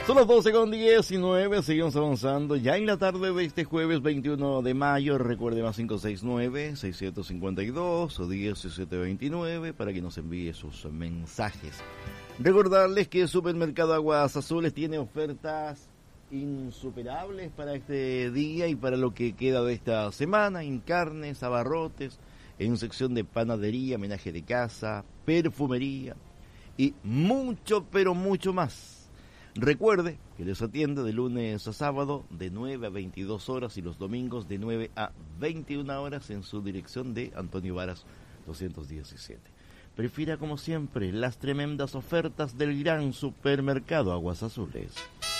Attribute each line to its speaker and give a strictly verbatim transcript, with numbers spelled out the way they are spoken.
Speaker 1: Son las doce con diecinueve, seguimos avanzando ya en la tarde de este jueves veintiuno de mayo. Recuerde más cinco seis nueve, seis cinco dos o diez siete veintinueve para que nos envíe sus mensajes. Recordarles que el Supermercado Aguas Azules tiene ofertas insuperables para este día y para lo que queda de esta semana, en carnes, abarrotes, en sección de panadería, menaje de casa, perfumería y mucho, pero mucho más. Recuerde que les atiende de lunes a sábado de nueve a veintidós horas y los domingos de nueve a veintiuna horas en su dirección de Antonio Varas doscientos diecisiete. Prefiera como siempre las tremendas ofertas del gran Supermercado Aguas Azules.